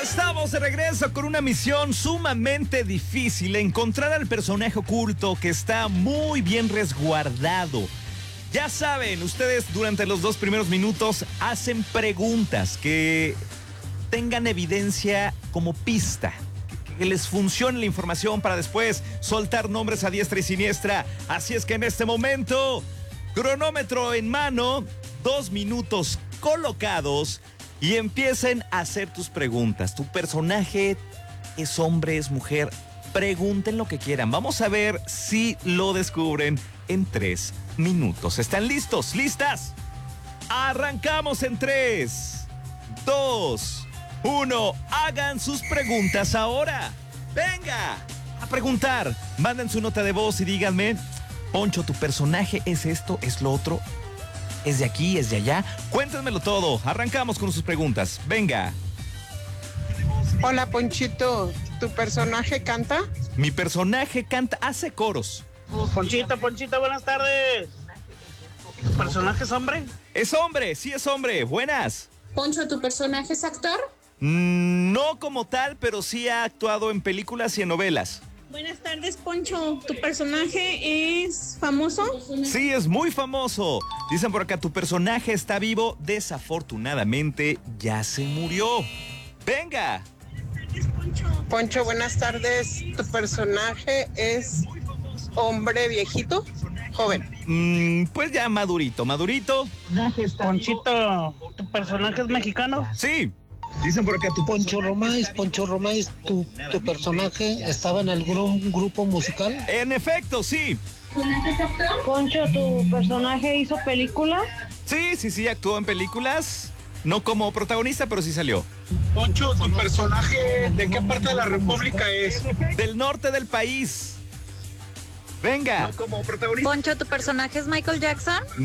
Estamos de regreso con una misión sumamente difícil: encontrar al personaje oculto que está muy bien resguardado. Ya saben, ustedes durante los 2 primeros minutos hacen preguntas que tengan evidencia como pista, que les funcione la información para después soltar nombres a diestra y siniestra. Así es que en este momento, cronómetro en mano, 2 minutos colocados y empiecen a hacer tus preguntas. ¿Tu personaje es hombre, es mujer? Pregunten lo que quieran. Vamos a ver si lo descubren en 3 minutos. ¿Están listos? ¿Listas? Arrancamos en 3, 2, 1. Hagan sus preguntas ahora. ¡Venga! A preguntar. Manden su nota de voz y díganme: Poncho, ¿tu personaje es esto, es lo otro? ¿Es de aquí, es de allá? Cuéntenmelo todo. Arrancamos con sus preguntas. Venga. Hola, Ponchito, ¿tu personaje canta? Mi personaje canta, hace coros. Ponchito, buenas tardes. ¿Tu personaje es hombre? Es hombre, sí es hombre. Buenas. Poncho, ¿tu personaje es actor? No como tal, pero sí ha actuado en películas y en novelas. Buenas tardes, Poncho. ¿Tu personaje es famoso? Sí, es muy famoso. Dicen por acá: tu personaje está vivo. Desafortunadamente, ya se murió. ¡Venga! Poncho, buenas tardes. ¿Tu personaje es hombre viejito? Joven. Pues ya madurito. Ponchito, ¿tu personaje es mexicano? Sí. Dicen por acá Poncho Romais, tu personaje estaba en algún grupo musical. En efecto, sí. Poncho, ¿tu personaje hizo película? Sí, actuó en películas. No como protagonista, pero sí salió. Poncho, ¿tu personaje de qué parte de la República es? Del norte del país. Venga. No como protagonista. Poncho, ¿tu personaje es Michael Jackson?